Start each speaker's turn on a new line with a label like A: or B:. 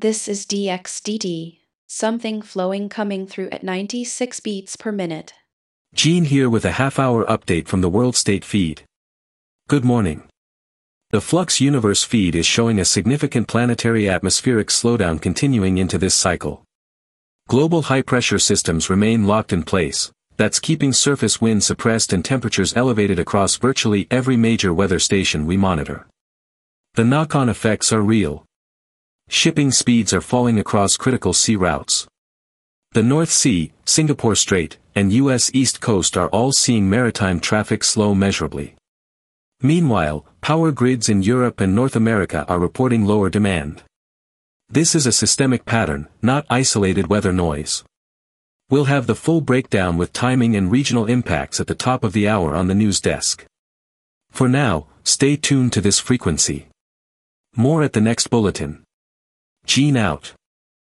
A: This is DXDT, something flowing coming through at 96 beats per minute.
B: Gene here with a half-hour update from the World State feed. Good morning. The Flux Universe feed is showing a significant planetary atmospheric slowdown continuing into this cycle. Global high-pressure systems remain locked in place, that's keeping surface wind suppressed and temperatures elevated across virtually every major weather station we monitor. The knock-on effects are real. Shipping speeds are falling across critical sea routes. The North Sea, Singapore Strait, and U.S. East Coast are all seeing maritime traffic slow measurably. Meanwhile, power grids in Europe and North America are reporting lower demand. This is a systemic pattern, not isolated weather noise. We'll have the full breakdown with timing and regional impacts at the top of the hour on the news desk. For now, stay tuned to this frequency. More at the next bulletin. Gene out.